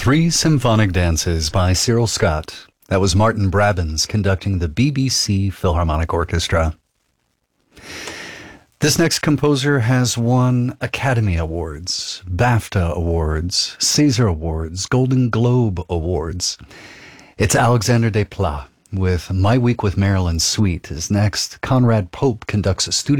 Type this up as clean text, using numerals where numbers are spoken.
Three Symphonic Dances by Cyril Scott. That was Martin Brabbins conducting the BBC Philharmonic Orchestra. This next composer has won Academy Awards, BAFTA Awards, César Awards, Golden Globe Awards. It's Alexander Desplat with My Week with Marilyn Suite is next. Conrad Pope conducts a studio